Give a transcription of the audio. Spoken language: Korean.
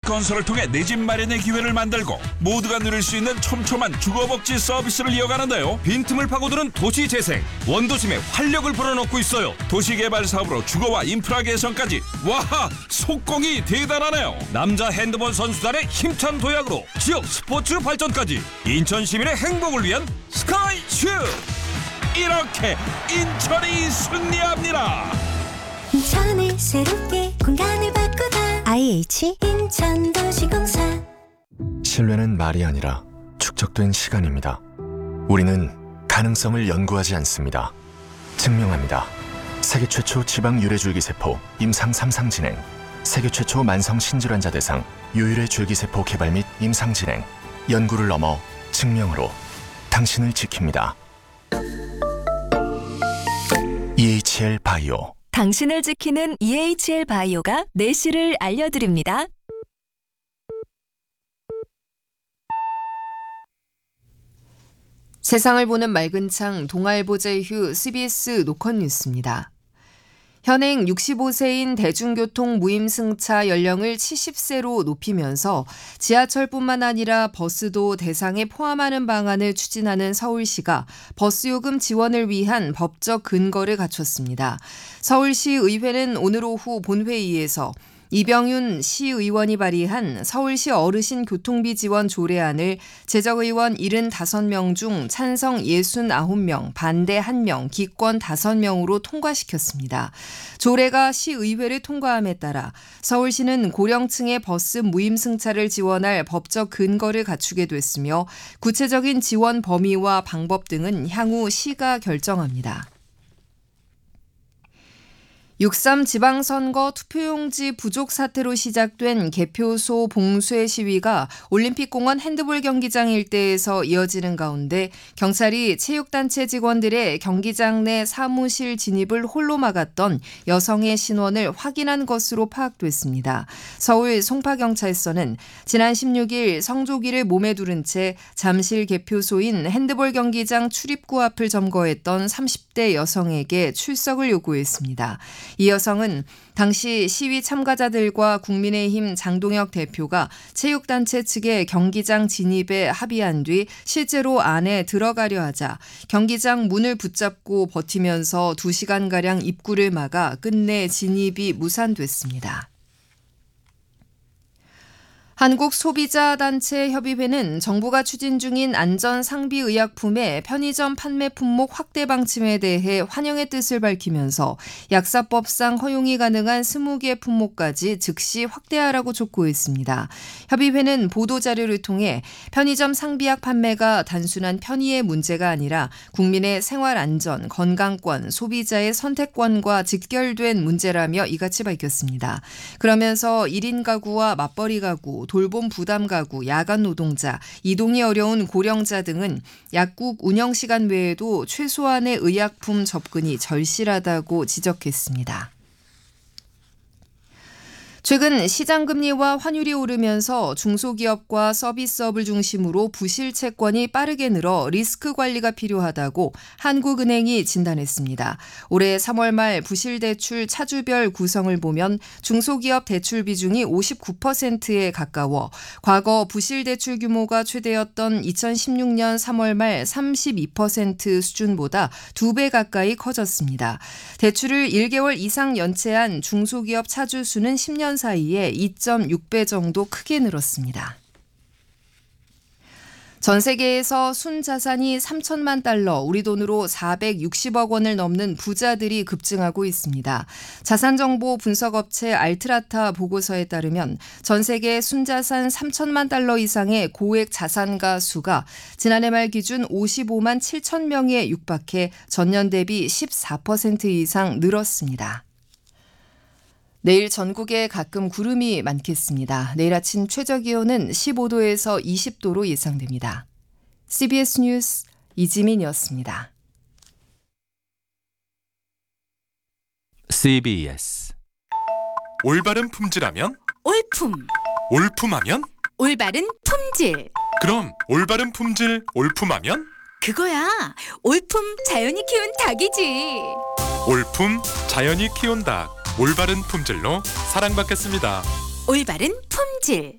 건설을 통해 내 집 마련의 기회를 만들고 모두가 누릴 수 있는 촘촘한 주거복지 서비스를 이어가는데요. 빈틈을 파고드는 도시재생, 원도심에 활력을 불어넣고 있어요. 도시개발 사업으로 주거와 인프라 개선까지 와 속공이 대단하네요. 남자 핸드볼 선수단의 힘찬 도약으로 지역 스포츠 발전까지 인천 시민의 행복을 위한 스카이슈! 이렇게 인천이 승리합니다. 인천을 새롭게 공간을 바꾸다 IH 인천도시공사. 신뢰는 말이 아니라 축적된 시간입니다. 우리는 가능성을 연구하지 않습니다. 증명합니다. 세계 최초 지방 유래줄기세포 임상 3상 진행, 세계 최초 만성 신질환자 대상 유일의 줄기세포 개발 및 임상 진행, 연구를 넘어 증명으로 당신을 지킵니다. EHL 바이오. 당신을 지키는 EHL 바이오가 내실을 알려드립니다. 세상을 보는 맑은 창 동아일보 제휴 CBS 노컷 뉴스입니다. 현행 65세인 대중교통 무임승차 연령을 70세로 높이면서 지하철뿐만 아니라 버스도 대상에 포함하는 방안을 추진하는 서울시가 버스요금 지원을 위한 법적 근거를 갖췄습니다. 서울시의회는 오늘 오후 본회의에서 이병윤 시의원이 발의한 서울시 어르신 교통비 지원 조례안을 제적의원 75명 중 찬성 69명, 반대 1명, 기권 5명으로 통과시켰습니다. 조례가 시의회를 통과함에 따라 서울시는 고령층의 버스 무임승차를 지원할 법적 근거를 갖추게 됐으며 구체적인 지원 범위와 방법 등은 향후 시가 결정합니다. 6.3 지방선거 투표용지 부족 사태로 시작된 개표소 봉쇄 시위가 올림픽공원 핸드볼 경기장 일대에서 이어지는 가운데 경찰이 체육단체 직원들의 경기장 내 사무실 진입을 홀로 막았던 여성의 신원을 확인한 것으로 파악됐습니다. 서울 송파경찰서는 지난 16일 성조기를 몸에 두른 채 잠실 개표소인 핸드볼 경기장 출입구 앞을 점거했던 30대 여성에게 출석을 요구했습니다. 이 여성은 당시 시위 참가자들과 국민의힘 장동혁 대표가 체육단체 측의 경기장 진입에 합의한 뒤 실제로 안에 들어가려 하자 경기장 문을 붙잡고 버티면서 2시간가량 입구를 막아 끝내 진입이 무산됐습니다. 한국소비자단체협의회는 정부가 추진 중인 안전상비의약품의 편의점 판매 품목 확대 방침에 대해 환영의 뜻을 밝히면서 약사법상 허용이 가능한 20개 품목까지 즉시 확대하라고 촉구했습니다. 협의회는 보도자료를 통해 편의점 상비약 판매가 단순한 편의의 문제가 아니라 국민의 생활안전, 건강권, 소비자의 선택권과 직결된 문제라며 이같이 밝혔습니다. 그러면서 1인 가구와 맞벌이 가구, 돌봄 부담 가구, 야간 노동자, 이동이 어려운 고령자 등은 약국 운영 시간 외에도 최소한의 의약품 접근이 절실하다고 지적했습니다. 최근 시장금리와 환율이 오르면서 중소기업과 서비스업을 중심으로 부실 채권이 빠르게 늘어 리스크 관리가 필요하다고 한국은행이 진단했습니다. 올해 3월 말 부실대출 차주별 구성을 보면 중소기업 대출 비중이 59%에 가까워 과거 부실대출 규모가 최대였던 2016년 3월 말 32% 수준보다 2배 가까이 커졌습니다. 대출을 1개월 이상 연체한 중소기업 차주 수는 10년 사이에 2.6배 정도 크게 늘었습니다. 전 세계에서 순자산이 3천만 달러, 우리 돈으로 460억 원을 넘는 부자들이 급증하고 있습니다. 자산정보 분석업체 알트라타 보고서에 따르면 전 세계 순자산 3천만 달러 이상의 고액 자산가 수가 지난해 말 기준 55만 7천 명에 육박해 전년 대비 14% 이상 늘었습니다. 내일 전국에 가끔 구름이 많겠습니다. 내일 아침 최저기온은 15도에서 20도로 예상됩니다. CBS 뉴스 이지민이었습니다. CBS 올바른 품질하면? 올품. 올품하면? 올바른 품질. 그럼 올바른 품질 올품하면? 그거야. 올품 자연이 키운 닭이지. 올품 자연이 키운 닭. 올바른 품질로 사랑받겠습니다. 올바른 품질.